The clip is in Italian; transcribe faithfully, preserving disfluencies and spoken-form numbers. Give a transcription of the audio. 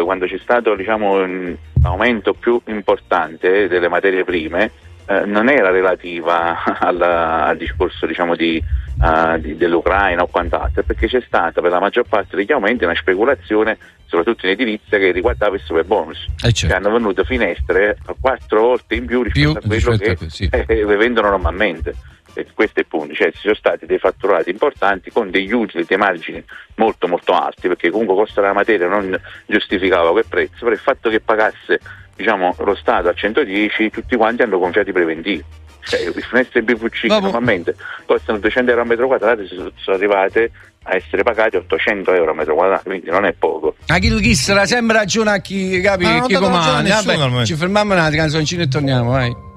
quando c'è stato, diciamo, un aumento più importante delle materie prime, eh, non era relativa alla, al discorso, diciamo, di, uh, di, dell'Ucraina o quant'altro, perché c'è stata per la maggior parte degli aumenti una speculazione, soprattutto in edilizia, che riguardava il super bonus, eh certo. che hanno venuto finestre quattro volte in più rispetto più, a quello rispetto che sì. eh, vendono normalmente. E questo è il punto, cioè ci sono stati dei fatturati importanti con degli utili, dei margini molto molto alti, perché comunque il costo della materia non giustificava quel prezzo, però il fatto che pagasse, diciamo, lo Stato a centodieci, tutti quanti hanno gonfiato i preventivi. Cioè, le finestre B V C Vabbè. normalmente costano duecento euro a metro quadrato, sono arrivate a essere pagate ottocento euro a metro quadrato, quindi non è poco. A chi chi sarà sempre ragione a chi capi, chi comanda. Ci fermiamo una canzoncina e torniamo, vai.